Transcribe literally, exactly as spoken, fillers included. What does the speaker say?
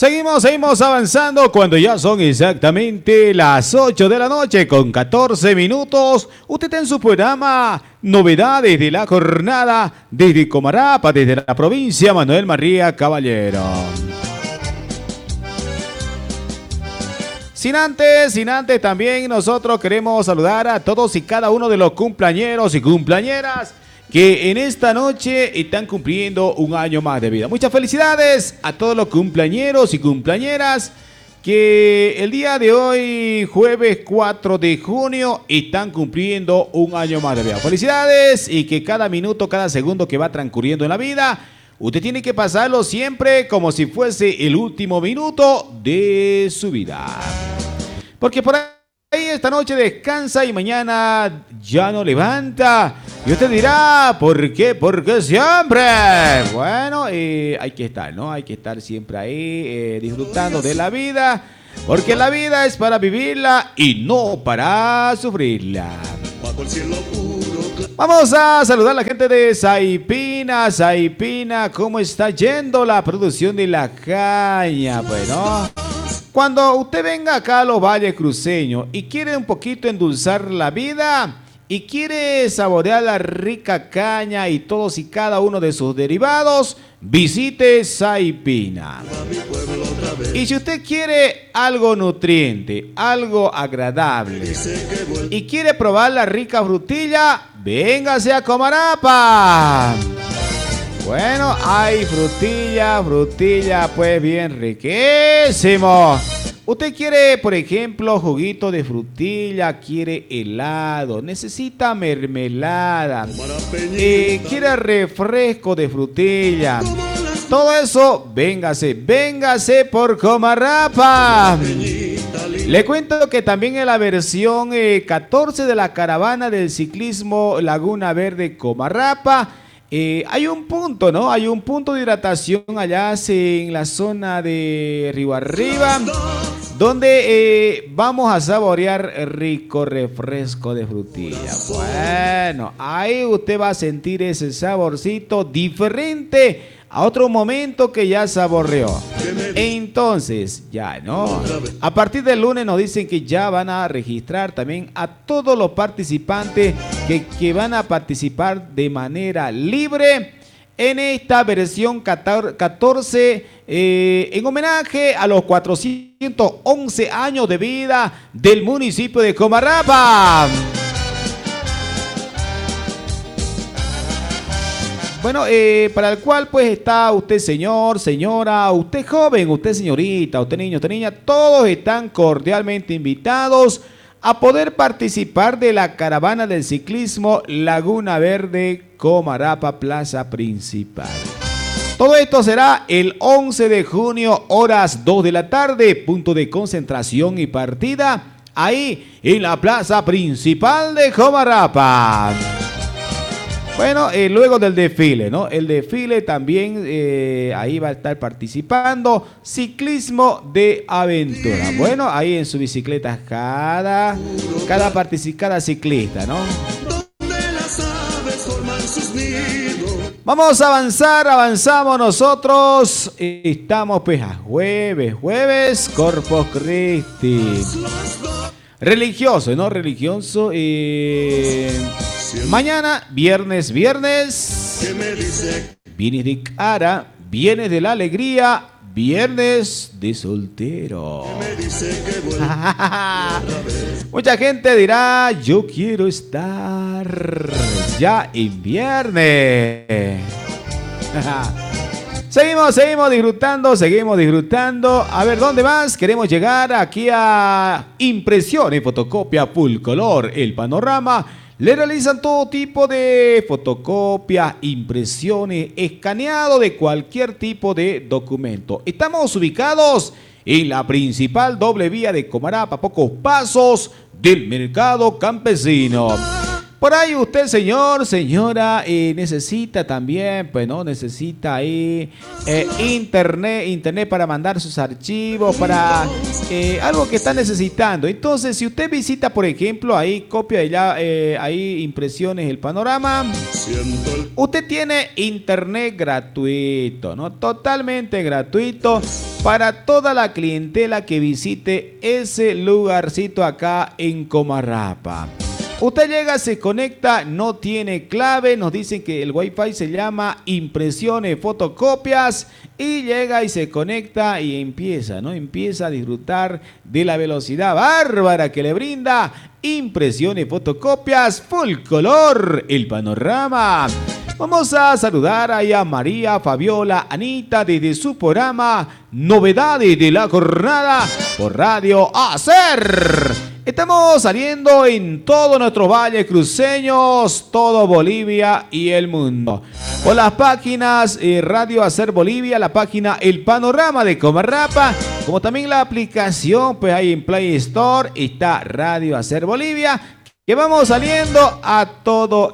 Seguimos, seguimos avanzando cuando ya son exactamente las ocho de la noche con catorce minutos. Usted está en su programa Novedades de la Jornada desde Comarapa, desde la provincia Manuel María Caballero. Sin antes, sin antes también nosotros queremos saludar a todos y cada uno de los cumpleañeros y cumpleañeras que en esta noche están cumpliendo un año más de vida. Muchas felicidades a todos los cumpleañeros y cumpleañeras que el día de hoy, jueves cuatro de junio, están cumpliendo un año más de vida. Felicidades y que cada minuto, cada segundo que va transcurriendo en la vida, usted tiene que pasarlo siempre como si fuese el último minuto de su vida. Porque por ahí esta noche descansa y mañana ya no levanta. Y usted dirá, ¿por qué? ¿Por qué siempre? Bueno, eh, hay que estar, ¿no? Hay que estar siempre ahí eh, disfrutando de la vida. Porque la vida es para vivirla y no para sufrirla. Vamos a saludar a la gente de Saipina. Saipina, ¿cómo está yendo la producción de la caña? Bueno, cuando usted venga acá a los valles cruceños y quiere un poquito endulzar la vida y quiere saborear la rica caña y todos y cada uno de sus derivados, visite Saipina. Y si usted quiere algo nutriente, algo agradable y quiere probar la rica frutilla, véngase a Comarapa. Bueno, hay frutilla, frutilla, pues bien riquísimo. Usted quiere, por ejemplo, juguito de frutilla, quiere helado, necesita mermelada, eh, quiere refresco de frutilla. Todo eso, véngase, véngase por Comarapa. Le cuento que también en la versión eh, catorce de la caravana del ciclismo Laguna Verde Comarapa, Eh, hay un punto, ¿no? Hay un punto de hidratación allá en la zona de Río Arriba, donde eh, vamos a saborear rico refresco de frutilla. Bueno, ahí usted va a sentir ese saborcito diferente a otro momento que ya saboreó. Entonces, ya, ¿no? A partir del lunes nos dicen que ya van a registrar también a todos los participantes que, que van a participar de manera libre en esta versión catorce eh, en homenaje a los cuatrocientos once años de vida del municipio de Comarapa. Bueno, eh, para el cual pues está usted señor, señora, usted joven, usted señorita, usted niño, usted niña, todos están cordialmente invitados a poder participar de la caravana del ciclismo Laguna Verde Comarapa Plaza Principal. Todo esto será el once de junio, horas dos de la tarde, punto de concentración y partida, ahí en la Plaza Principal de Comarapa. Bueno, eh, luego del desfile, ¿no? El desfile también, eh, ahí va a estar participando ciclismo de aventura. Bueno, ahí en su bicicleta cada, cada, partici- cada ciclista, ¿no? Vamos a avanzar, avanzamos nosotros. Estamos pues a jueves, jueves, Corpus Christi. Religioso, ¿no? Religioso. Eh... Mañana, viernes, viernes, vienes de cara, vienes de la alegría, viernes de soltero. Mucha gente dirá, yo quiero estar ya en viernes. Seguimos, seguimos disfrutando, seguimos disfrutando. A ver, ¿dónde más? Queremos llegar aquí a impresión y fotocopia full color, el panorama. Le realizan todo tipo de fotocopias, impresiones, escaneado de cualquier tipo de documento. Estamos ubicados en la principal doble vía de Comarapa, a pocos pasos del mercado campesino. Por ahí usted, señor, señora, eh, necesita también, pues no, necesita ahí eh, internet, internet para mandar sus archivos, para eh, algo que está necesitando. Entonces, si usted visita, por ejemplo, ahí copia de ya, eh, ahí impresiones, el panorama, usted tiene internet gratuito, ¿no? Totalmente gratuito. para toda la clientela que visite ese lugarcito acá en Comarapa. Usted llega, se conecta, no tiene clave, nos dicen que el Wi-Fi se llama impresiones, fotocopias, y llega y se conecta y empieza, ¿no? Empieza a disfrutar de la velocidad bárbara que le brinda impresiones, fotocopias, full color, el panorama. Vamos a saludar ahí a María Fabiola Anita desde su programa Novedades de la Jornada por Radio Hacer. Estamos saliendo en todos nuestros valles cruceños, todo Bolivia y el mundo. Por las páginas eh, Radio Hacer Bolivia, la página El Panorama de Comarapa, como también la aplicación, pues ahí en Play Store está Radio Hacer Bolivia, que vamos saliendo a todo